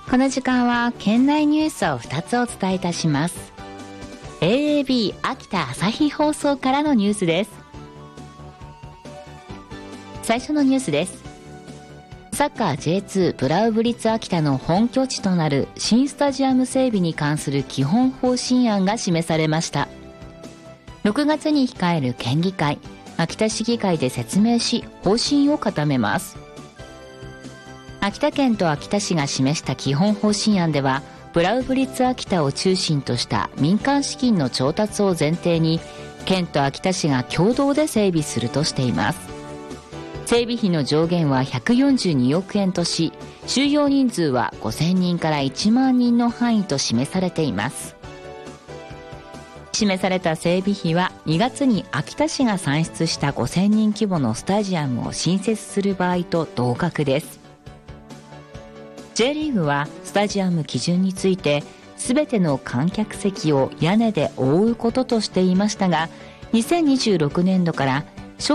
この時間は県内ニュースを2つお伝えいたします。 AAB 秋田朝日放送からのニュースです。最初のニュースです。サッカー J2 ブラウブリッツ秋田の本拠地となる新スタジアム整備に関する基本方針案が示されました。6月に控える県議会、秋田市議会で説明し、方針を固めます。秋田県と秋田市が示した基本方針案では、ブラウブリッツ秋田を中心とした民間資金の調達を前提に、県と秋田市が共同で整備するとしています。整備費の上限は142億円とし、収容人数は5000人から1万人の範囲と示されています。示された整備費は2月に秋田市が算出した5000人規模のスタジアムを新設する場合と同額です。J リーグはスタジアム基準について、すべての観客席を屋根で覆うこととしていましたが、2026年度から